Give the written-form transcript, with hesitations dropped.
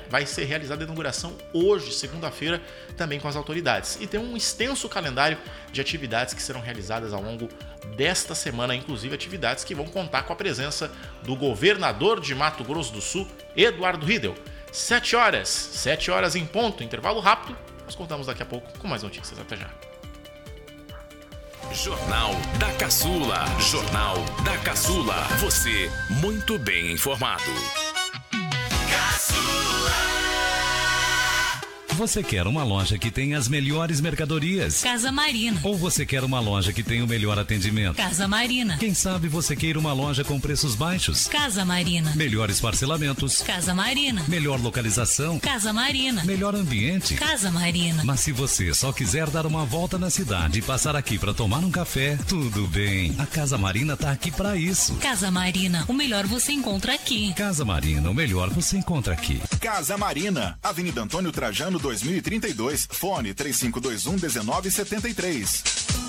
vai ser realizada a inauguração hoje, segunda-feira, também com as autoridades. E tem um extenso calendário de atividades que serão realizadas ao longo desta semana, inclusive atividades que vão contar com a presença do governador de Mato Grosso do Sul, Eduardo Riedel. 7 horas em ponto, intervalo rápido. Nós contamos daqui a pouco com mais notícias. Até já. Jornal da Caçula. Jornal da Caçula. Você muito bem informado. Você quer uma loja que tem as melhores mercadorias? Casa Marina. Ou você quer uma loja que tem o melhor atendimento? Casa Marina. Quem sabe você queira uma loja com preços baixos? Casa Marina. Melhores parcelamentos? Casa Marina. Melhor localização? Casa Marina. Melhor ambiente? Casa Marina. Mas se você só quiser dar uma volta na cidade e passar aqui para tomar um café, tudo bem. A Casa Marina tá aqui para isso. Casa Marina, o melhor você encontra aqui. Casa Marina, o melhor você encontra aqui. Casa Marina, Avenida Antônio Trajano 2032, fone 3521-1973.